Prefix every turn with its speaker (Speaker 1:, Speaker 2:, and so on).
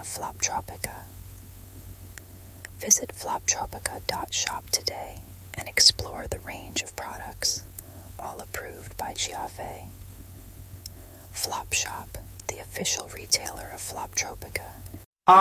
Speaker 1: of Floptropica. Visit floptropica.shop today and explore the range of products, all approved by Giave. Flop Shop, the official retailer of Floptropica,